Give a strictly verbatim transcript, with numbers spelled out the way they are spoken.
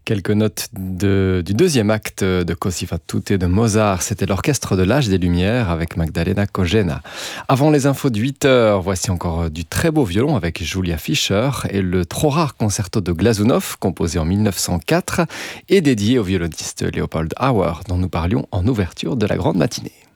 Quelques notes de, du deuxième acte de Così fan tutte de Mozart. C'était l'orchestre de l'âge des Lumières avec Magdalena Kožená. Avant les infos de huit heures, voici encore du très beau violon avec Julia Fischer et le trop rare concerto de Glazunov, composé en mille neuf cent quatre et dédié au violoniste Leopold Auer, dont nous parlions en ouverture de la grande matinée.